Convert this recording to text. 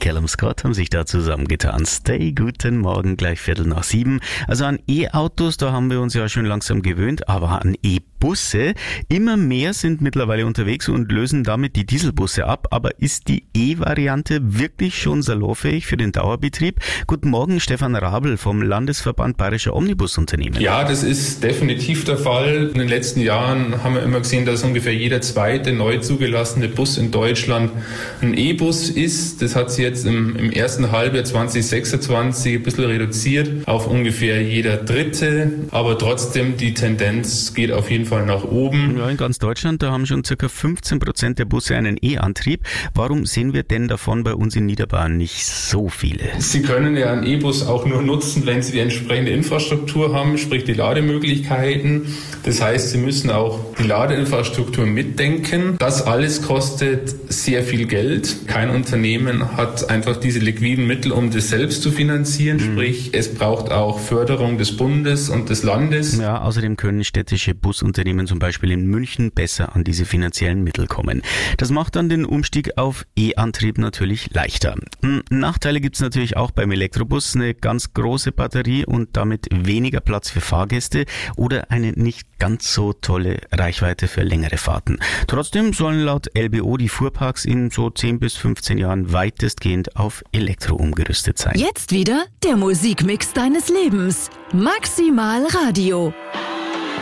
Callum Scott haben sich da zusammengetan. Stay, guten Morgen, gleich 6:15. Also an E-Autos, da haben wir uns ja schon langsam gewöhnt, aber an E-Busse, immer mehr sind mittlerweile unterwegs und lösen damit die Dieselbusse ab. Aber ist die E-Variante wirklich schon salonfähig für den Dauerbetrieb? Guten Morgen, Stefan Rabel vom Landesverband Bayerischer Omnibusunternehmen. Ja, das ist definitiv der Fall. In den letzten Jahren haben wir immer gesehen, dass ungefähr jeder zweite neu zugelassene Bus in Deutschland ein E-Bus ist. Das hat sich jetzt im ersten Halbjahr 2026 ein bisschen reduziert auf ungefähr jeder dritte. Aber trotzdem, die Tendenz geht auf jeden Fall nach oben. Ja, in ganz Deutschland, da haben schon ca. 15% der Busse einen E-Antrieb. Warum sehen wir denn davon bei uns in Niederbayern nicht so viele? Sie können ja einen E-Bus auch nur nutzen, wenn Sie die entsprechende Infrastruktur haben, sprich die Lademöglichkeiten. Das heißt, Sie müssen auch die Ladeinfrastruktur mitdenken. Das alles kostet sehr viel Geld. Kein Unternehmen hat einfach diese liquiden Mittel, um das selbst zu finanzieren. Sprich, es braucht auch Förderung des Bundes und des Landes. Ja, außerdem können städtische Busunternehmen zum Beispiel in München besser an diese finanziellen Mittel kommen. Das macht dann den Umstieg auf E-Antrieb natürlich leichter. Nachteile gibt's natürlich auch beim Elektrobus. Eine ganz große Batterie und damit weniger Platz für Fahrgäste oder eine nicht ganz so tolle Reichweite für längere Fahrten. Trotzdem sollen laut LBO die Fuhrparks in so 10 bis 15 Jahren weitestgehend auf Elektro umgerüstet sein. Jetzt wieder der Musikmix deines Lebens. Maximal Radio.